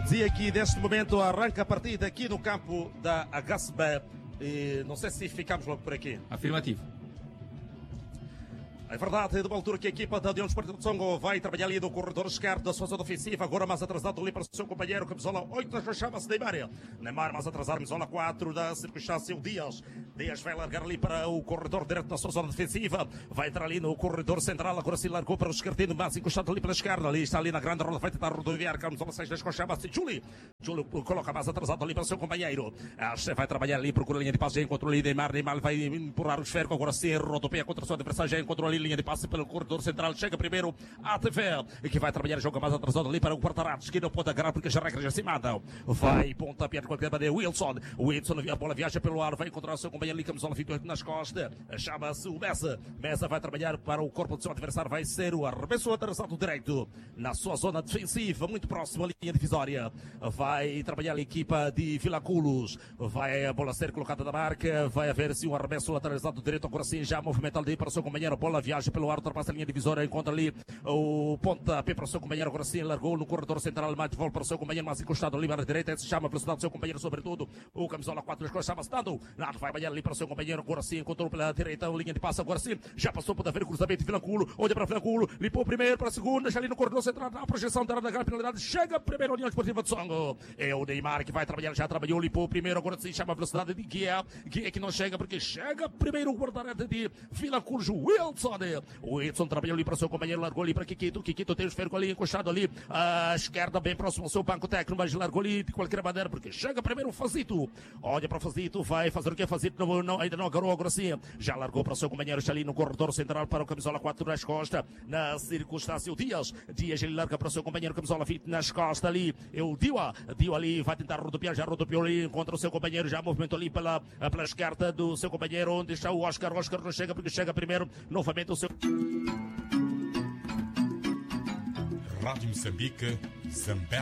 Dizia que neste momento arranca a partida aqui no campo da HSB. E não sei se ficamos logo por aqui. Afirmativo. É verdade, de uma altura que a equipa da União Desportiva de Songo vai trabalhar ali no corredor esquerdo da sua zona ofensiva, agora mais atrasado ali para o seu companheiro, camisola 8, chama-se Neymar. Neymar mais atrasado, camisola 4 da circunstância, o Dias. Dias vai largar ali para o corredor direto da sua zona defensiva, vai entrar ali no corredor central, agora se largou para o esquerdino, mais encostado ali pela esquerda, ali está ali na grande roda, vai tentar rodoviar, camisola 6, chama-se Júlio. Júlio coloca mais atrasado ali para o seu companheiro. Vai trabalhar ali, procura a linha de passe, já encontrou ali Neymar, Neymar vai empurrar o esférico, agora sim, rodopeia contra o seu adversário, já encontrou ali linha de passe pelo corredor central, chega primeiro a TV, que vai trabalhar, joga mais atrasado ali para o Quartararo, que não pode agarrar porque já regra já se mata. Vai pontapear de qualquer maneira, Wilson a bola viaja pelo ar, vai encontrar o seu companheiro ali, camisola 28 nas costas, chama-se o Mesa. Mesa vai trabalhar para o corpo do seu adversário, vai ser o arremesso atrasado direito, na sua zona defensiva, muito próximo à linha divisória. Vai trabalhar a equipa de Vilaculos, vai a bola ser colocada na marca, vai haver sim um arremesso atrasado direito, agora sim já movimenta ali para o seu companheiro, a bola viaja pelo ar, ultrapassa a linha divisória, encontra ali o pontapé para o seu companheiro, agora sim largou no corredor central, mais de volta para o seu companheiro, mais encostado ali para a direita, se chama a velocidade do seu companheiro, sobretudo o camisola 4 das costas, chama-se Nando. Nando vai banhar ali para o seu companheiro, agora sim encontrou pela direita a linha de passe, agora sim já passou por haver cruzamento de Vilanculo, olha para Vilanculo, limpou primeiro para a segunda, deixa ali no corredor central, na projeção da grande penalidade, chega primeiro a União Desportiva de Songo, é o Neymar que vai trabalhar, já trabalhou, limpou primeiro, agora sim chama a velocidade de Guia que não chega porque chega primeiro o guarda-rede de Vilanculo, o Wilson trabalhou ali para o seu companheiro, largou ali para Kikito tem o esférico ali encostado ali à esquerda, bem próximo ao seu banco técnico, mas largou ali de qualquer maneira porque chega primeiro o Fazito, olha para o Fazito, vai fazer o que é Fazito, ainda não agarrou, agora sim já largou para o seu companheiro, está ali no corredor central para o camisola 4 nas costas, na circunstância o Dias ele larga para o seu companheiro, camisola 20 nas costas ali, é o Dio ali vai tentar rodopiar, já rodopiou ali, encontra o seu companheiro, já movimentou ali pela esquerda do seu companheiro, onde está o Oscar não chega porque chega primeiro, novamente o seu... Rádio Moçambique, Zambé.